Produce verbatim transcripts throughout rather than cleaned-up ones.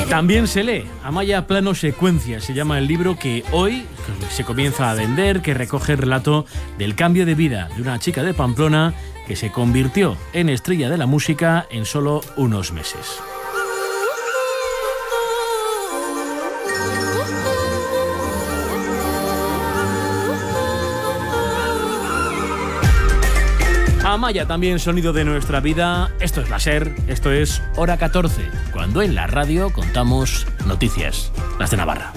También se lee Amaya Plano Secuencia, se llama el libro que hoy se comienza a vender, que recoge el relato del cambio de vida de una chica de Pamplona que se convirtió en estrella de la música en solo unos meses. Amaya, también sonido de nuestra vida. Esto es la SER, esto es Hora catorce, cuando en la radio contamos noticias, las de Navarra.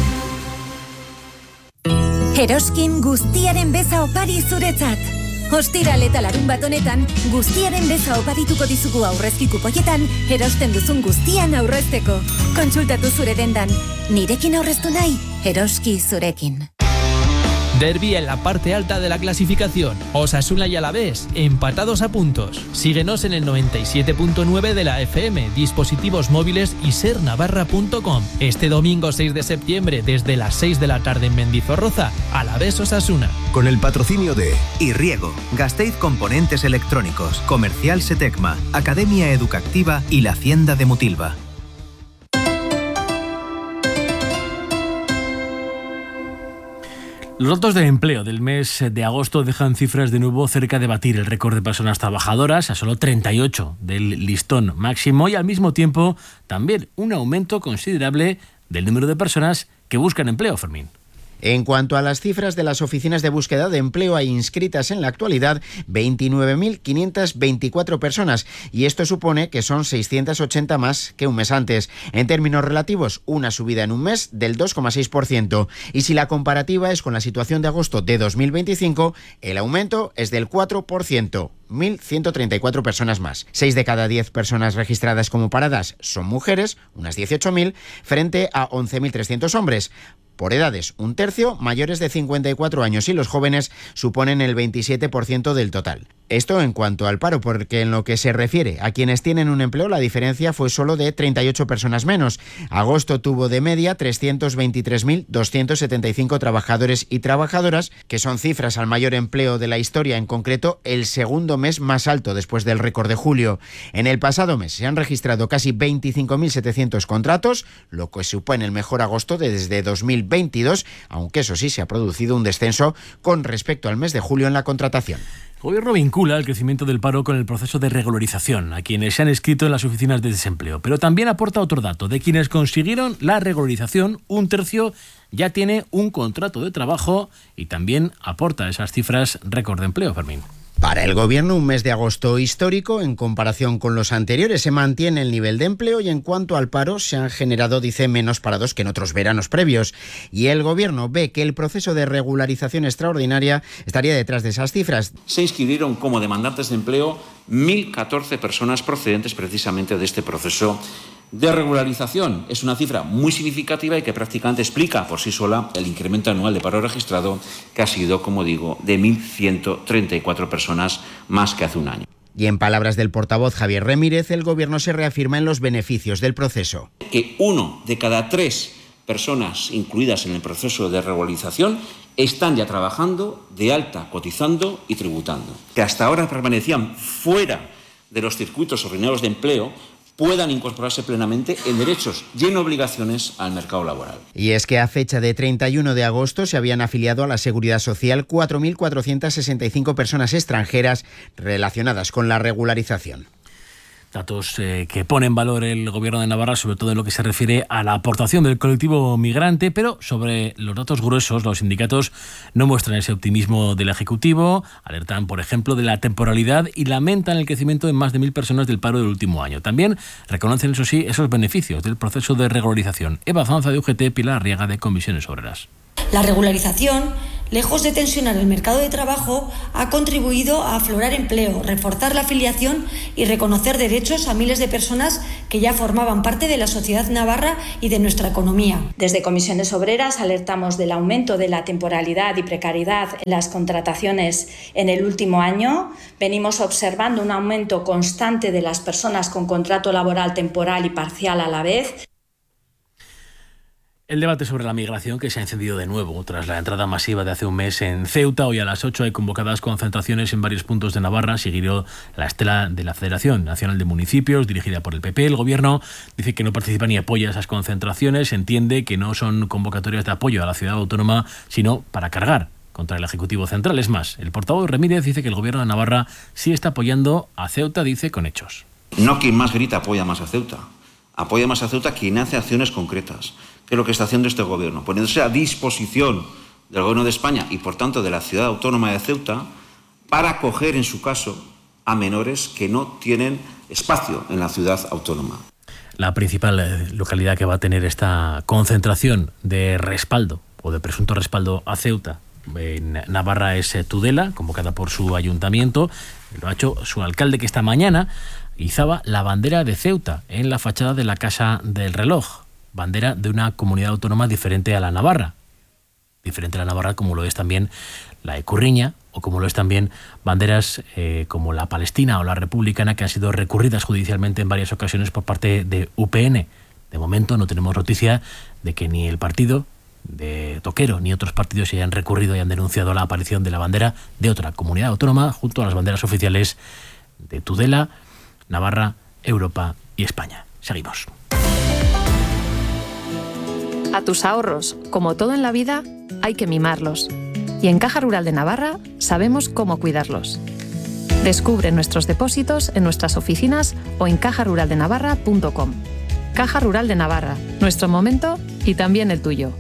Eroskin guztiaren beza opari zuretzat. Ostiral eta larunbat honetan, guztiaren beza oparituko dizugu aurrezki kupoietan, erosten duzun guztian aurrezteko. Kontsultatu zure dendan. Nirekin aurreztu nahi, Eroski zurekin. Derbi en la parte alta de la clasificación. Osasuna y Alavés, empatados a puntos. Síguenos en el noventa y siete punto nueve de la F M, dispositivos móviles y ser navarra punto com. Este domingo seis de septiembre, desde las seis de la tarde en Mendizorroza, Alavés Osasuna. Con el patrocinio de Irriego, Gasteiz Componentes Electrónicos, Comercial Setecma, Academia Educativa y la Hacienda de Mutilva. Los datos de empleo del mes de agosto dejan cifras de nuevo cerca de batir el récord de personas trabajadoras, a solo treinta y ocho del listón máximo, y al mismo tiempo también un aumento considerable del número de personas que buscan empleo, Fermín. En cuanto a las cifras de las oficinas de búsqueda de empleo, hay inscritas en la actualidad veintinueve mil quinientas veinticuatro personas, y esto supone que son seiscientas ochenta más que un mes antes. En términos relativos, una subida en un mes del dos coma seis por ciento. Y si la comparativa es con la situación de agosto de dos mil veinticinco, el aumento es del cuatro por ciento. mil ciento treinta y cuatro personas más. seis de cada diez personas registradas como paradas son mujeres, unas dieciocho mil, frente a once mil trescientos hombres. Por edades, un tercio mayores de cincuenta y cuatro años, y los jóvenes suponen el veintisiete por ciento del total. Esto en cuanto al paro, porque en lo que se refiere a quienes tienen un empleo, la diferencia fue solo de treinta y ocho personas menos. Agosto tuvo de media trescientos veintitrés mil doscientos setenta y cinco trabajadores y trabajadoras, que son cifras al mayor empleo de la historia, en concreto el segundo mes más alto después del récord de julio. En el pasado mes se han registrado casi veinticinco mil setecientos contratos, lo que supone el mejor agosto desde dos mil veintidós, aunque eso sí se ha producido un descenso con respecto al mes de julio en la contratación. El Gobierno vincula el crecimiento del paro con el proceso de regularización a quienes se han inscrito en las oficinas de desempleo, pero también aporta otro dato: de quienes consiguieron la regularización, un tercio ya tiene un contrato de trabajo, y también aporta esas cifras récord de empleo, Fermín. Para el Gobierno, un mes de agosto histórico. En comparación con los anteriores, se mantiene el nivel de empleo, y en cuanto al paro, se han generado, dice, menos parados que en otros veranos previos. Y el Gobierno ve que el proceso de regularización extraordinaria estaría detrás de esas cifras. Se inscribieron como demandantes de empleo mil catorce personas procedentes precisamente de este proceso de regularización. Es una cifra muy significativa y que prácticamente explica por sí sola el incremento anual de paro registrado, que ha sido, como digo, de mil ciento treinta y cuatro personas más que hace un año. Y en palabras del portavoz Javier Remírez, el Gobierno se reafirma en los beneficios del proceso. Que uno de cada tres personas incluidas en el proceso de regularización están ya trabajando de alta, cotizando y tributando. Que hasta ahora permanecían fuera de los circuitos ordinarios de empleo, puedan incorporarse plenamente en derechos y en obligaciones al mercado laboral. Y es que a fecha de treinta y uno de agosto se habían afiliado a la Seguridad Social cuatro mil cuatrocientas sesenta y cinco personas extranjeras relacionadas con la regularización. Datos eh, que pone en valor el Gobierno de Navarra, sobre todo en lo que se refiere a la aportación del colectivo migrante, pero sobre los datos gruesos, los sindicatos no muestran ese optimismo del Ejecutivo. Alertan, por ejemplo, de la temporalidad y lamentan el crecimiento de más de mil personas del paro del último año. También reconocen, eso sí, esos beneficios del proceso de regularización. Eva Zanza de U G T, Pilar Arriaga de Comisiones Obreras. La regularización, lejos de tensionar el mercado de trabajo, ha contribuido a aflorar empleo, reforzar la afiliación y reconocer derechos a miles de personas que ya formaban parte de la sociedad navarra y de nuestra economía. Desde Comisiones Obreras alertamos del aumento de la temporalidad y precariedad en las contrataciones en el último año. Venimos observando un aumento constante de las personas con contrato laboral temporal y parcial a la vez. El debate sobre la migración que se ha encendido de nuevo tras la entrada masiva de hace un mes en Ceuta. Hoy a las ocho hay convocadas concentraciones en varios puntos de Navarra. Siguió la estela de la Federación Nacional de Municipios, dirigida por el P P. El Gobierno dice que no participa ni apoya esas concentraciones. Entiende que no son convocatorias de apoyo a la ciudad autónoma, sino para cargar contra el Ejecutivo Central. Es más, el portavoz Ramírez dice que el Gobierno de Navarra sí está apoyando a Ceuta, dice, con hechos. No quien más grita apoya más a Ceuta. Apoya más a Ceuta quien hace acciones concretas. ¿Qué es lo que está haciendo este Gobierno? Poniéndose a disposición del Gobierno de España y, por tanto, de la ciudad autónoma de Ceuta para acoger, en su caso, a menores que no tienen espacio en la ciudad autónoma. La principal localidad que va a tener esta concentración de respaldo o de presunto respaldo a Ceuta en Navarra es Tudela, convocada por su ayuntamiento. Lo ha hecho su alcalde, que esta mañana izaba la bandera de Ceuta en la fachada de la Casa del Reloj. Bandera de una comunidad autónoma diferente a la Navarra. Diferente a la Navarra, como lo es también la de Curriña, o como lo es también banderas eh, como la palestina o la republicana, que han sido recurridas judicialmente en varias ocasiones por parte de U P N. De momento no tenemos noticia de que ni el partido de Toquero ni otros partidos se hayan recurrido y han denunciado la aparición de la bandera de otra comunidad autónoma junto a las banderas oficiales de Tudela, Navarra, Europa y España. Seguimos. A tus ahorros, como todo en la vida, hay que mimarlos. Y en Caja Rural de Navarra sabemos cómo cuidarlos. Descubre nuestros depósitos en nuestras oficinas o en caja rural de navarra punto com. Caja Rural de Navarra, nuestro momento y también el tuyo.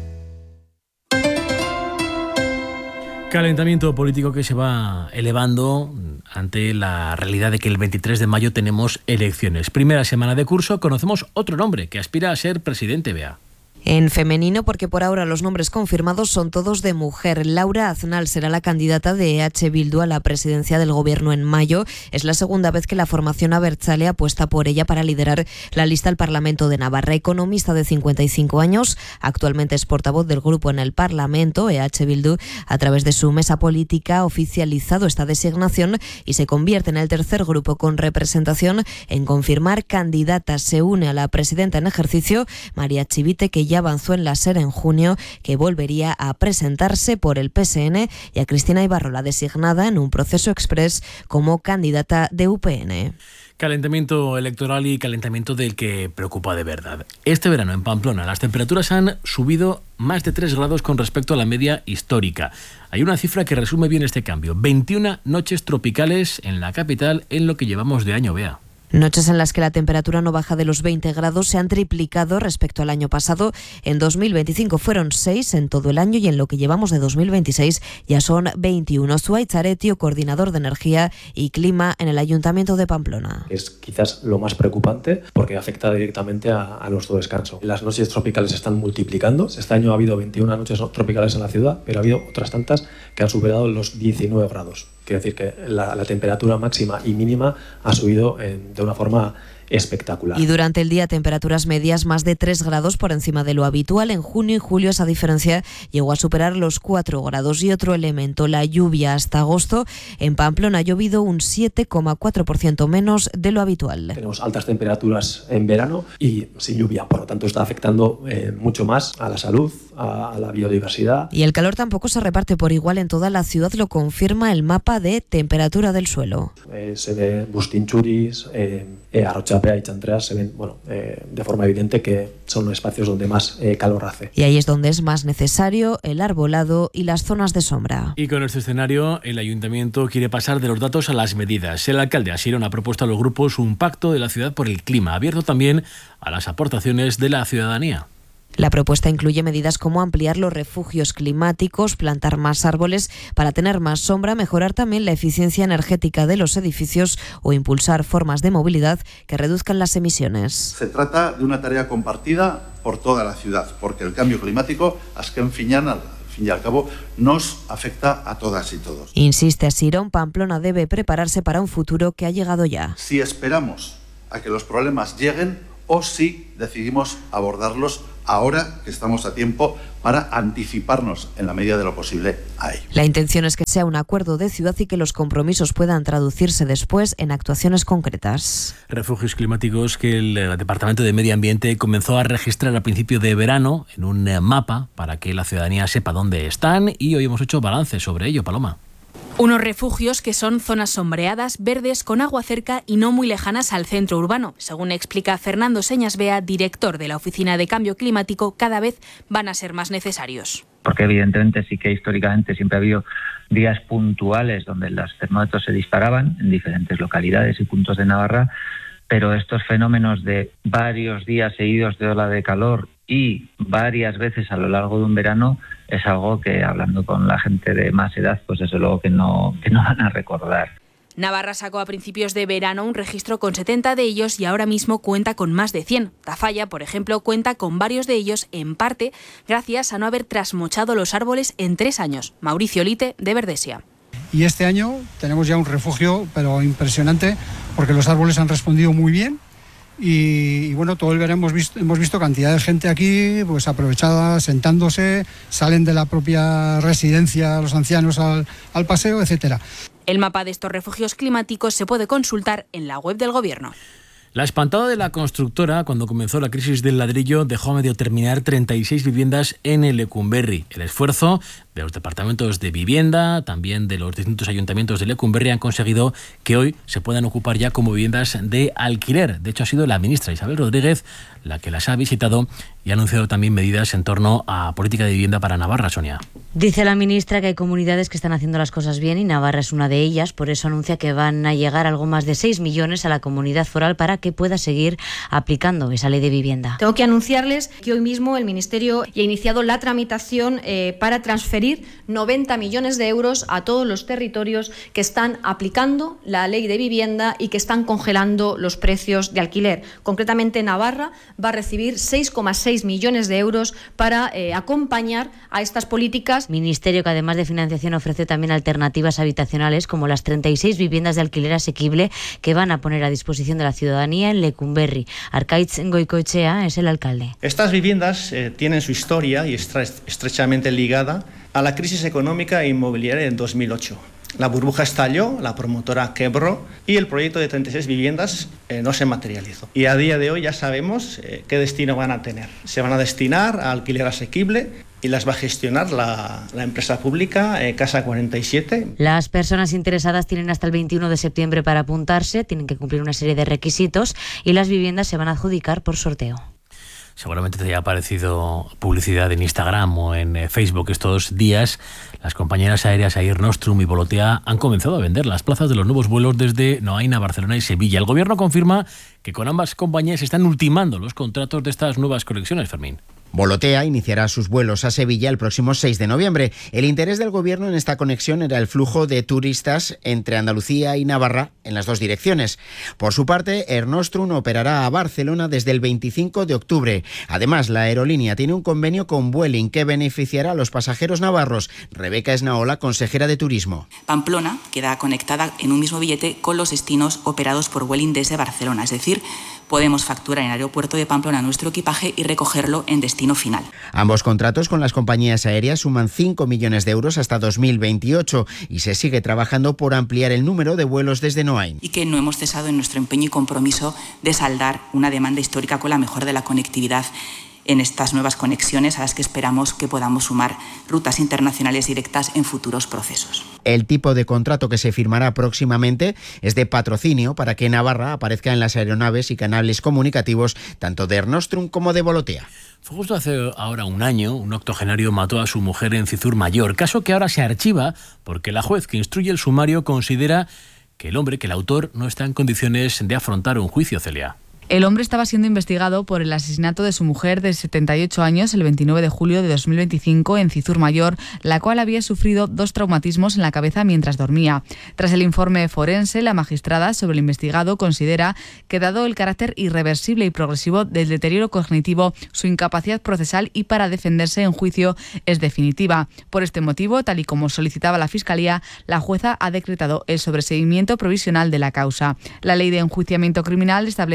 Calentamiento político que se va elevando ante la realidad de que el veintitrés de mayo tenemos elecciones. Primera semana de curso, conocemos otro nombre que aspira a ser presidente. Bea. En femenino, porque por ahora los nombres confirmados son todos de mujer. Laura Aznal será la candidata de E H Bildu a la presidencia del Gobierno en mayo. Es la segunda vez que la formación abertzale apuesta por ella para liderar la lista al Parlamento de Navarra. Economista de cincuenta y cinco años, actualmente es portavoz del grupo en el Parlamento. E H Bildu, a través de su mesa política, ha oficializado esta designación y se convierte en el tercer grupo con representación en confirmar candidata. Se une a la presidenta en ejercicio, María Chivite, que ya avanzó en la SER en junio que volvería a presentarse por el P S N, y a Cristina Ibarro, la designada en un proceso express como candidata de U P N. Calentamiento electoral y calentamiento del que preocupa de verdad. Este verano en Pamplona las temperaturas han subido más de tres grados con respecto a la media histórica. Hay una cifra que resume bien este cambio: veintiuna noches tropicales en la capital en lo que llevamos de año. Bea. Noches en las que la temperatura no baja de los veinte grados se han triplicado respecto al año pasado. En dos mil veinticinco fueron seis en todo el año y en lo que llevamos de dos mil veintiséis ya son veintiuno. Zuaitz Aretio, coordinador de energía y clima en el Ayuntamiento de Pamplona. Es quizás lo más preocupante porque afecta directamente a, a nuestro descanso. Las noches tropicales se están multiplicando. Este año ha habido veintiuna noches tropicales en la ciudad, pero ha habido otras tantas que han superado los diecinueve grados. Quiere decir que la, la temperatura máxima y mínima ha subido en, de una forma espectacular. Y durante el día temperaturas medias más de tres grados por encima de lo habitual. En junio y julio esa diferencia llegó a superar los cuatro grados. Y otro elemento, la lluvia. Hasta agosto en Pamplona ha llovido un siete coma cuatro por ciento menos de lo habitual. Tenemos altas temperaturas en verano y sin lluvia, por lo tanto está afectando eh, mucho más a la salud, a, a la biodiversidad. Y el calor tampoco se reparte por igual en toda la ciudad, lo confirma el mapa de temperatura del suelo. Eh, se ve Bustinchuris, eh, eh, Arrochapea y Chantreas, se ven bueno, eh, de forma evidente que son los espacios donde más eh, calor hace. Y ahí es donde es más necesario el arbolado y las zonas de sombra. Y con este escenario, el Ayuntamiento quiere pasar de los datos a las medidas. El alcalde Asirón ha propuesto a los grupos un pacto de la ciudad por el clima, abierto también a las aportaciones de la ciudadanía. La propuesta incluye medidas como ampliar los refugios climáticos, plantar más árboles para tener más sombra, mejorar también la eficiencia energética de los edificios o impulsar formas de movilidad que reduzcan las emisiones. Se trata de una tarea compartida por toda la ciudad, porque el cambio climático, azken finean, al fin y al cabo, nos afecta a todas y todos. Insiste Asirón, Pamplona debe prepararse para un futuro que ha llegado ya. Si esperamos a que los problemas lleguen o si decidimos abordarlos ahora que estamos a tiempo para anticiparnos en la medida de lo posible a ello. La intención es que sea un acuerdo de ciudad y que los compromisos puedan traducirse después en actuaciones concretas. Refugios climáticos que el Departamento de Medio Ambiente comenzó a registrar a principio de verano en un mapa para que la ciudadanía sepa dónde están, y hoy hemos hecho balance sobre ello, Paloma. Unos refugios que son zonas sombreadas, verdes, con agua cerca y no muy lejanas al centro urbano. Según explica Fernando Señasbea, director de la Oficina de Cambio Climático, cada vez van a ser más necesarios. Porque evidentemente sí que históricamente siempre ha habido días puntuales donde los termómetros se disparaban en diferentes localidades y puntos de Navarra, pero estos fenómenos de varios días seguidos de ola de calor y varias veces a lo largo de un verano es algo que, hablando con la gente de más edad, pues desde luego que no, que no van a recordar. Navarra sacó a principios de verano un registro con setenta de ellos y ahora mismo cuenta con más de cien. Tafalla, por ejemplo, cuenta con varios de ellos, en parte gracias a no haber trasmochado los árboles en tres años. Mauricio Lite, de Verdesia. Y este año tenemos ya un refugio, pero impresionante, porque los árboles han respondido muy bien. Y, y bueno, todo el verano hemos visto, hemos visto cantidad de gente aquí, pues aprovechada, sentándose, salen de la propia residencia los ancianos al, al paseo, etcétera. El mapa de estos refugios climáticos se puede consultar en la web del Gobierno. La espantada de la constructora, cuando comenzó la crisis del ladrillo, dejó a medio terminar treinta y seis viviendas en el Lecumberri. El esfuerzo de los departamentos de vivienda, también de los distintos ayuntamientos de Lecumberri, han conseguido que hoy se puedan ocupar ya como viviendas de alquiler. De hecho, ha sido la ministra Isabel Rodríguez la que las ha visitado y ha anunciado también medidas en torno a política de vivienda para Navarra, Sonia. Dice la ministra que hay comunidades que están haciendo las cosas bien y Navarra es una de ellas. Por eso anuncia que van a llegar algo más de seis millones a la comunidad foral para que pueda seguir aplicando esa ley de vivienda. Tengo que anunciarles que hoy mismo el Ministerio ya ha iniciado la tramitación eh, para transferir noventa millones de euros a todos los territorios que están aplicando la ley de vivienda y que están congelando los precios de alquiler. Concretamente, Navarra va a recibir seis coma seis millones de euros para eh, acompañar a estas políticas. Ministerio que, además de financiación, ofrece también alternativas habitacionales como las treinta y seis viviendas de alquiler asequible que van a poner a disposición de la ciudadanía en Lecumberri. Arkaitz Goicoechea es el alcalde. Estas viviendas eh, tienen su historia y está estrechamente ligada a la crisis económica e inmobiliaria en dos mil ocho. La burbuja estalló, la promotora quebró y el proyecto de treinta y seis viviendas eh, no se materializó. Y a día de hoy ya sabemos eh, qué destino van a tener. Se van a destinar a alquiler asequible y las va a gestionar la, la empresa pública eh, Casa cuarenta y siete. Las personas interesadas tienen hasta el veintiuno de septiembre para apuntarse, tienen que cumplir una serie de requisitos y las viviendas se van a adjudicar por sorteo. Seguramente te haya aparecido publicidad en Instagram o en Facebook estos días. Las compañías aéreas Air Nostrum y Volotea han comenzado a vender las plazas de los nuevos vuelos desde Noaina, Barcelona y Sevilla. El Gobierno confirma que con ambas compañías están ultimando los contratos de estas nuevas conexiones, Fermín. Volotea iniciará sus vuelos a Sevilla el próximo seis de noviembre. El interés del Gobierno en esta conexión era el flujo de turistas entre Andalucía y Navarra en las dos direcciones. Por su parte, Air Nostrum operará a Barcelona desde el veinticinco de octubre. Además, la aerolínea tiene un convenio con Vueling que beneficiará a los pasajeros navarros. Rebeca Esnaola, consejera de Turismo. Pamplona queda conectada en un mismo billete con los destinos operados por Vueling desde Barcelona, es decir, podemos facturar en el aeropuerto de Pamplona nuestro equipaje y recogerlo en destino final. Ambos contratos con las compañías aéreas suman cinco millones de euros hasta dos mil veintiocho y se sigue trabajando por ampliar el número de vuelos desde Noain. Y que no hemos cesado en nuestro empeño y compromiso de saldar una demanda histórica con la mejora de la conectividad en estas nuevas conexiones a las que esperamos que podamos sumar rutas internacionales directas en futuros procesos. El tipo de contrato que se firmará próximamente es de patrocinio para que Navarra aparezca en las aeronaves y canales comunicativos tanto de Air Nostrum como de Volotea. Fue justo hace ahora un año, un octogenario mató a su mujer en Cizur Mayor, caso que ahora se archiva porque la juez que instruye el sumario considera que el hombre, que el autor, no está en condiciones de afrontar un juicio, Celia. El hombre estaba siendo investigado por el asesinato de su mujer de setenta y ocho años el veintinueve de julio de dos mil veinticinco en Cizur Mayor, la cual había sufrido dos traumatismos en la cabeza mientras dormía. Tras el informe forense, la magistrada sobre el investigado considera que, dado el carácter irreversible y progresivo del deterioro cognitivo, su incapacidad procesal y para defenderse en juicio es definitiva. Por este motivo, tal y como solicitaba la Fiscalía, la jueza ha decretado el sobreseimiento provisional de la causa. La ley de enjuiciamiento criminal establece que si la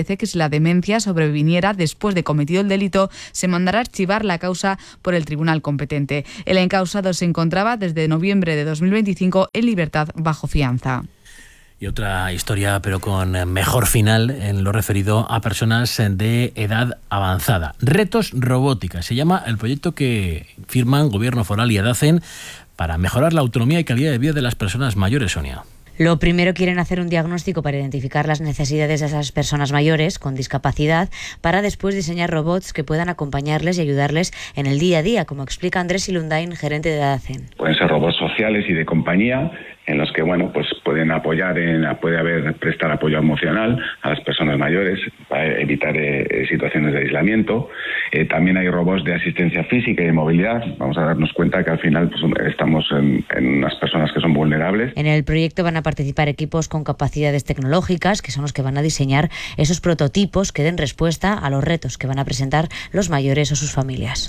la demencia sobreviniera después de cometido el delito, se mandará archivar la causa por el tribunal competente. El encausado se encontraba desde noviembre de dos mil veinticinco en libertad bajo fianza. Y otra historia, pero con mejor final, en lo referido a personas de edad avanzada. Retos Robótica se llama el proyecto que firman Gobierno Foral y EDACEN para mejorar la autonomía y calidad de vida de las personas mayores, Sonia. Lo primero, quieren hacer un diagnóstico para identificar las necesidades de esas personas mayores con discapacidad, para después diseñar robots que puedan acompañarles y ayudarles en el día a día, como explica Andrés Ilundain, gerente de EDACEN. Pueden ser robots sociales y de compañía, en los que bueno pues pueden apoyar, en, puede haber prestar apoyo emocional a las personas mayores para evitar eh, situaciones de aislamiento. Eh, también hay robots de asistencia física y de movilidad. Vamos a darnos cuenta que al final pues, estamos en, en unas personas que son vulnerables. En el proyecto van a participar equipos con capacidades tecnológicas, que son los que van a diseñar esos prototipos que den respuesta a los retos que van a presentar los mayores o sus familias.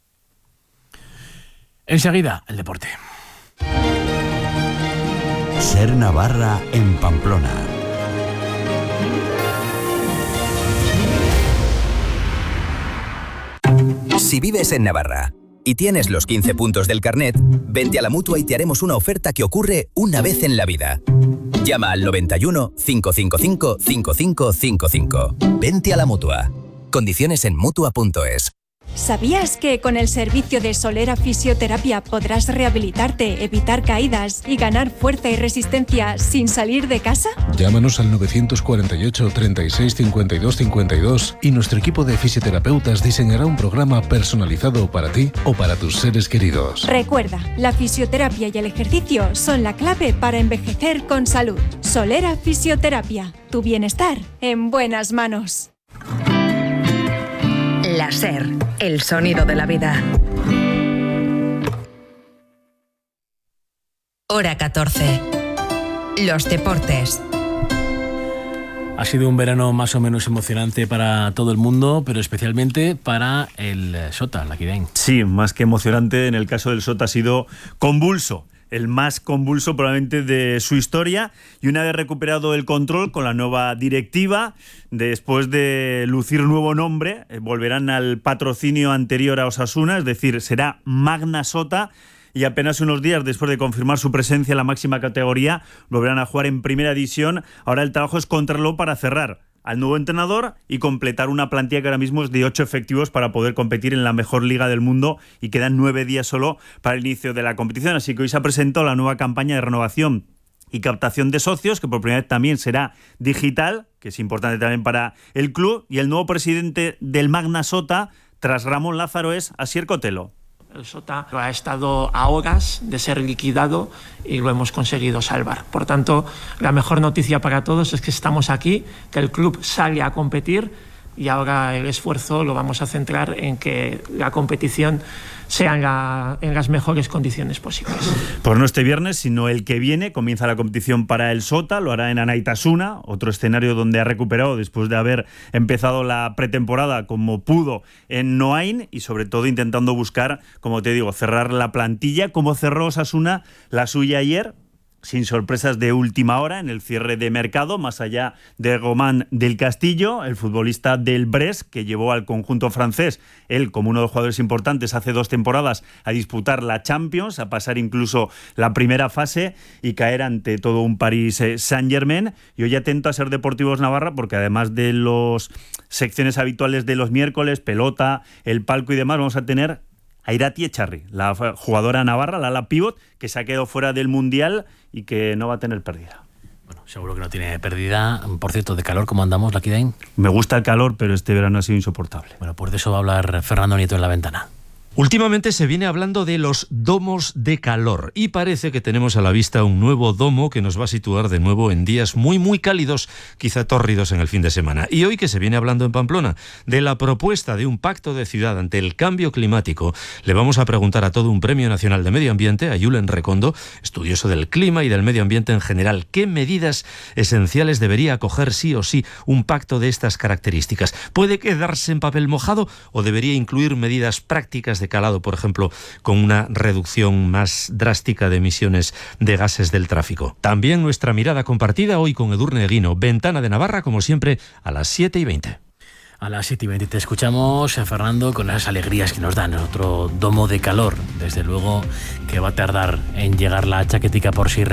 Enseguida, el deporte. Ser Navarra en Pamplona. Si vives en Navarra y tienes los quince puntos del carnet, vente a la Mutua y te haremos una oferta que ocurre una vez en la vida. Llama al noventa y uno, cinco cinco cinco, cinco cinco cinco cinco. Vente a la Mutua. Condiciones en mutua punto es. ¿Sabías que con el servicio de Solera Fisioterapia podrás rehabilitarte, evitar caídas y ganar fuerza y resistencia sin salir de casa? Llámanos al novecientos cuarenta y ocho, treinta y seis, cincuenta y dos cincuenta y dos y nuestro equipo de fisioterapeutas diseñará un programa personalizado para ti o para tus seres queridos. Recuerda, la fisioterapia y el ejercicio son la clave para envejecer con salud. Solera Fisioterapia, tu bienestar en buenas manos. La SER, el sonido de la vida. Hora catorce. Los deportes. Ha sido un verano más o menos emocionante para todo el mundo, pero especialmente para el Sota, Lakidain. Sí, más que emocionante, en el caso del Sota ha sido convulso. El más convulso probablemente de su historia, y una vez recuperado el control con la nueva directiva, después de lucir nuevo nombre, eh, volverán al patrocinio anterior a Osasuna, es decir, será Magna Sota, y apenas unos días después de confirmar su presencia en la máxima categoría, volverán a jugar en primera división. Ahora el trabajo es controlarlo para cerrar al nuevo entrenador y completar una plantilla que ahora mismo es de ocho efectivos para poder competir en la mejor liga del mundo, y quedan nueve días solo para el inicio de la competición. Así que hoy se ha presentado la nueva campaña de renovación y captación de socios, que por primera vez también será digital, que es importante también para el club, y el nuevo presidente del Magna Sota, tras Ramón Lázaro, es Asier Cotelo. El Sota ha estado a horas de ser liquidado y lo hemos conseguido salvar. Por tanto, la mejor noticia para todos es que estamos aquí, que el club sale a competir, y ahora el esfuerzo lo vamos a centrar en que la competición sea en, la, en las mejores condiciones posibles. Pues no este viernes, sino el que viene, comienza la competición para el Sota, lo hará en Anaitasuna, otro escenario donde ha recuperado después de haber empezado la pretemporada como pudo en Noain, y sobre todo intentando buscar, como te digo, cerrar la plantilla, como cerró Osasuna la suya ayer, sin sorpresas de última hora en el cierre de mercado, más allá de Román del Castillo, el futbolista del Brest, que llevó al conjunto francés, él como uno de los jugadores importantes hace dos temporadas, a disputar la Champions, a pasar incluso la primera fase y caer ante todo un Paris Saint-Germain. Y hoy atento a Ser Deportivos Navarra, porque además de las secciones habituales de los miércoles, pelota, el palco y demás, vamos a tener a Irati Echarri, la jugadora navarra, la ala pívot, que se ha quedado fuera del Mundial y que no va a tener pérdida. Bueno, seguro que no tiene pérdida. Por cierto, ¿de calor cómo andamos, Lakidain? Me gusta el calor, pero este verano ha sido insoportable. Bueno, pues de eso va a hablar Fernando Nieto en La Ventana. Últimamente se viene hablando de los domos de calor, y parece que tenemos a la vista un nuevo domo que nos va a situar de nuevo en días muy muy cálidos, quizá tórridos en el fin de semana. Y hoy que se viene hablando en Pamplona de la propuesta de un pacto de ciudad ante el cambio climático, le vamos a preguntar a todo un Premio Nacional de Medio Ambiente, a Julen Recondo, estudioso del clima y del medio ambiente en general, qué medidas esenciales debería acoger sí o sí un pacto de estas características. ¿Puede quedarse en papel mojado o debería incluir medidas prácticas de de calado, por ejemplo, con una reducción más drástica de emisiones de gases del tráfico. También nuestra mirada compartida hoy con Edurne Eguino, Ventana de Navarra, como siempre, a las siete y veinte. A las siete y veinte te escuchamos, Fernando, con esas alegrías que nos dan. Otro domo de calor, desde luego que va a tardar en llegar la chaquetica por si